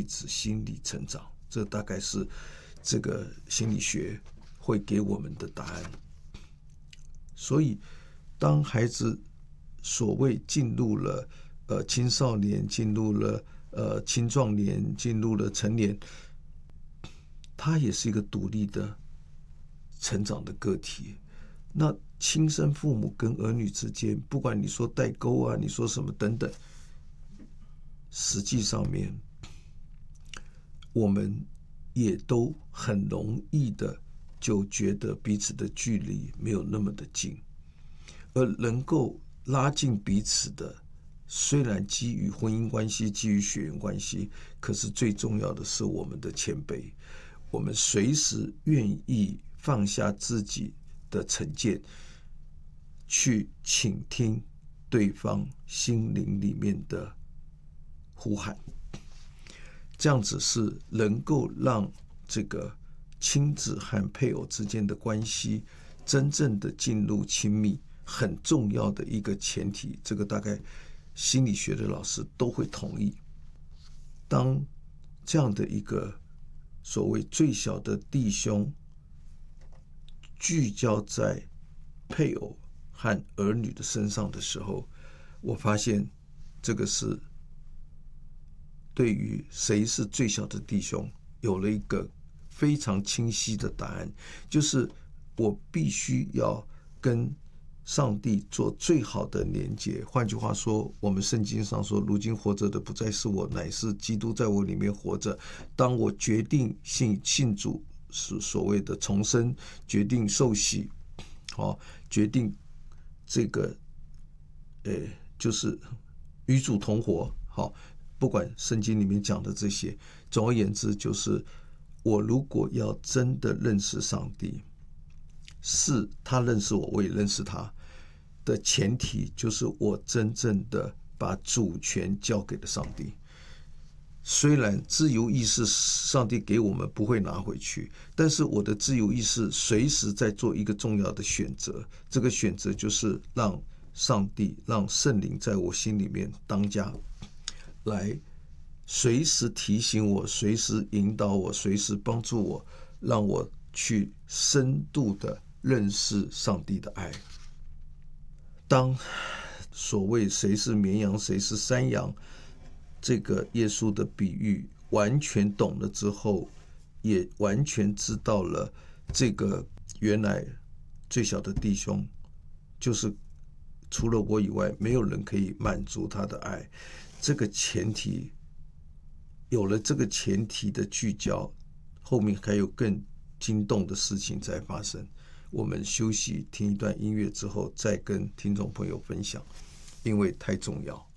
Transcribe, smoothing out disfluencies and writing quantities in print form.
子心理成长，这大概是这个心理学会给我们的答案。所以当孩子所谓进入了青少年，进入了青壮年，进入了成年，他也是一个独立的成长的个体。那亲生父母跟儿女之间，不管你说代沟啊，你说什么等等，实际上面我们也都很容易的就觉得彼此的距离没有那么的近，而能够拉近彼此的，虽然基于婚姻关系，基于血缘关系，可是最重要的是我们的谦卑，我们随时愿意放下自己的成见，去倾听对方心灵里面的呼喊，这样子是能够让这个亲子和配偶之间的关系真正的进入亲密很重要的一个前提。这个大概心理学的老师都会同意。当这样的一个所谓最小的弟兄聚焦在配偶和儿女的身上的时候，我发现这个是对于谁是最小的弟兄有了一个非常清晰的答案，就是我必须要跟上帝做最好的连结。换句话说，我们圣经上说，如今活着的不再是我，乃是基督在我里面活着。当我决定信主，是所谓的重生，决定受洗，决定这个就是与主同活，不管圣经里面讲的这些，总而言之，就是我如果要真的认识上帝，是他认识我，我也认识他的前提，就是我真正的把主权交给了上帝。虽然自由意识上帝给我们不会拿回去，但是我的自由意识随时在做一个重要的选择，这个选择就是让上帝，让圣灵在我心里面当家，来随时提醒我，随时引导我，随时帮助我，让我去深度的认识上帝的爱。当所谓谁是绵羊，谁是山羊，这个耶稣的比喻完全懂了之后，也完全知道了这个原来最小的弟兄就是除了我以外没有人可以满足他的爱。这个前提有了，这个前提的聚焦，后面还有更惊动的事情在发生。我们休息听一段音乐之后，再跟听众朋友分享，因为太重要。